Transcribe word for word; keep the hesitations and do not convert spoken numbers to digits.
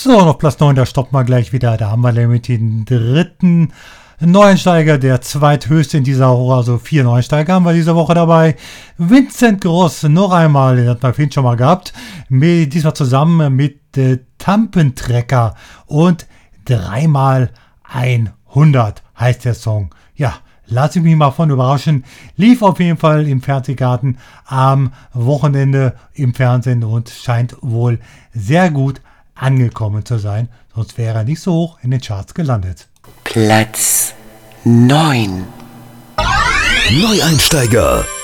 So, und auf Platz neun, da stoppen wir gleich wieder. Da haben wir nämlich den dritten Neueinsteiger, der zweithöchste in dieser Woche, also vier Neueinsteiger haben wir diese Woche dabei. Vincent Gross, noch einmal, den hat man vorhin schon mal gehabt, mit, diesmal zusammen mit äh, Tampentrecker und dreimal hundert heißt der Song. Ja, lass ich mich mal von überraschen. Lief auf jeden Fall im Fernsehgarten am Wochenende im Fernsehen und scheint wohl sehr gut angekommen zu sein, sonst wäre er nicht so hoch in den Charts gelandet. Platz neun. Neueinsteiger.